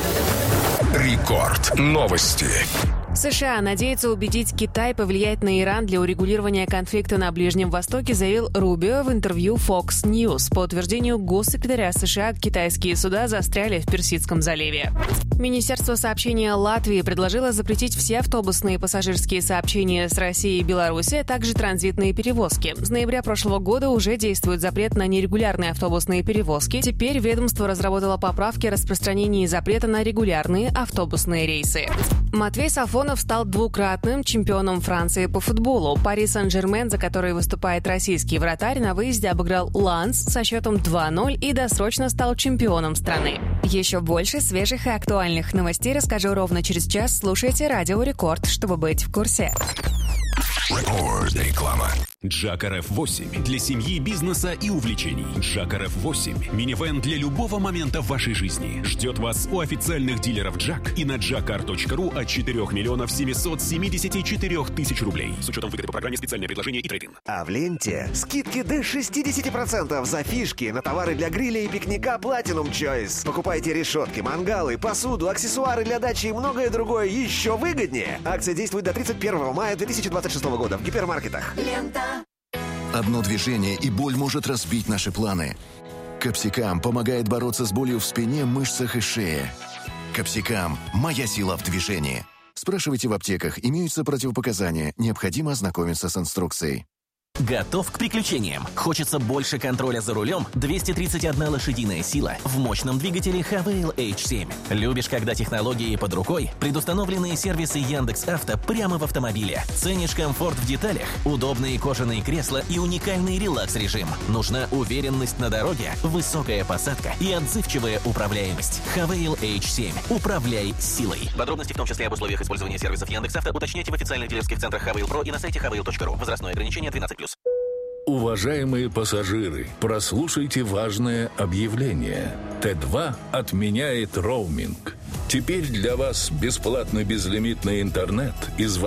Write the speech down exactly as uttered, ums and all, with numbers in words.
Рекорд. Новости. США надеется убедить Китай повлиять на Иран для урегулирования конфликта на Ближнем Востоке, заявил Рубио в интервью Fox News. По утверждению госсекретаря США, китайские суда застряли в Персидском заливе. Министерство сообщения Латвии предложило запретить все автобусные пассажирские сообщения с Россией и Беларусью, а также транзитные перевозки. С ноября прошлого года уже действует запрет на нерегулярные автобусные перевозки. Теперь ведомство разработало поправки о распространении запрета на регулярные автобусные рейсы. Матвей Сафонов стал двукратным чемпионом Франции по футболу. Пари Сен-Жермен, за который выступает российский вратарь, на выезде обыграл Ланс со счетом два ноль и досрочно стал чемпионом страны. Еще больше свежих и актуальных новостей расскажу ровно через час. Слушайте Радио Рекорд, чтобы быть в курсе. Реклама. Джак эр эф восемь для семьи, бизнеса и увлечений. Джак эр эф восемь – минивэн для любого момента в вашей жизни. Ждет вас у официальных дилеров Джак и на джакар точка ру от четырех миллионов семьсот семьдесят четыре тысячи рублей. С учетом выгоды по программе специальное предложение и трейд-ин. А в ленте скидки до шестьдесят процентов за фишки на товары для гриля и пикника Platinum Choice. Покупайте решетки, мангалы, посуду, аксессуары для дачи и многое другое еще выгоднее. Акция действует до тридцать первого мая две тысячи двадцать шестого года в гипермаркетах. Лента. Одно движение, и боль может разбить наши планы. Капсикам помогает бороться с болью в спине, мышцах и шее. Капсикам – моя сила в движении. Спрашивайте в аптеках, имеются противопоказания, необходимо ознакомиться с инструкцией. Готов к приключениям? Хочется больше контроля за рулем? двести тридцать одна лошадиная сила в мощном двигателе Хавейл эйч семь. Любишь, когда технологии под рукой? Предустановленные сервисы Яндекс.Авто прямо в автомобиле. Ценишь комфорт в деталях? Удобные кожаные кресла и уникальный релакс-режим. Нужна уверенность на дороге, высокая посадка и отзывчивая управляемость. Хавейл эйч семь. Управляй силой. Подробности, в том числе об условиях использования сервисов Яндекс.Авто, уточняйте в официальных дилерских центрах Хавейл Про и на сайте хавейл точка ру. Возрастное ограничение двенадцать плюс. Уважаемые пассажиры, прослушайте важное объявление. Тэ два отменяет роуминг. Теперь для вас бесплатный безлимитный интернет из